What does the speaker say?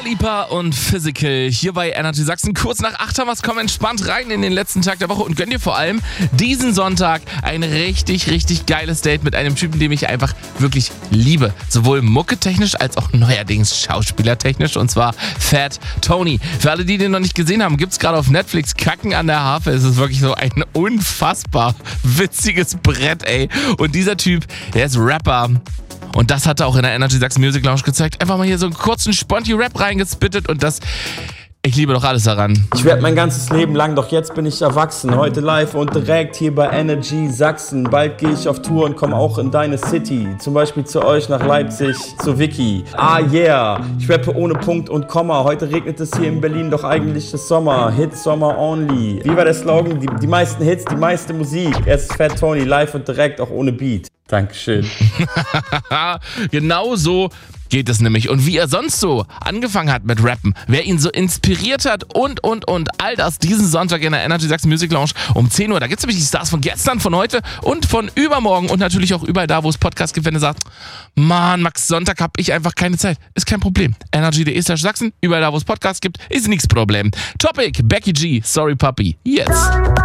Lipa und Physical hier bei Energy Sachsen. Kurz nach 8 haben wir es, komm entspannt rein in den letzten Tag der Woche und gönn dir vor allem diesen Sonntag ein richtig, richtig geiles Date mit einem Typen, den ich einfach wirklich liebe. Sowohl mucketechnisch als auch neuerdings schauspielertechnisch, und zwar Fat Tony. Für alle, die den noch nicht gesehen haben, gibt's gerade auf Netflix Kacken an der Harfe. Es ist wirklich so ein unfassbar witziges Brett, ey. Und dieser Typ, der ist Rapper. Und das hat er auch in der Energy Sachsen Music Lounge gezeigt. Einfach mal hier so einen kurzen Sponti-Rap reingespittet und das... Ich liebe doch alles daran. Ich werd mein ganzes Leben lang, doch jetzt bin ich erwachsen. Heute live und direkt hier bei Energy Sachsen. Bald gehe ich auf Tour und komme auch in deine City. Zum Beispiel zu euch nach Leipzig, zu Vicky. Ah yeah, ich rappe ohne Punkt und Komma. Heute regnet es hier in Berlin, doch eigentlich ist Sommer. Hits Sommer only. Wie war der Slogan? Die meisten Hits, die meiste Musik. Es ist Fat Tony, live und direkt, auch ohne Beat. Dankeschön. Genau so geht es nämlich. Und wie er sonst so angefangen hat mit Rappen, wer ihn so inspiriert hat und all das diesen Sonntag in der Energy Sachsen Music Lounge um 10 Uhr. Da gibt es nämlich die Stars von gestern, von heute und von übermorgen und natürlich auch überall da, wo es Podcasts gibt, wenn ihr sagt, Mann, Max, Sonntag habe ich einfach keine Zeit. Ist kein Problem. Energy.de/Sachsen, überall da, wo es Podcasts gibt, ist nichts Problem. Topic, Becky G, Sorry Puppy, jetzt.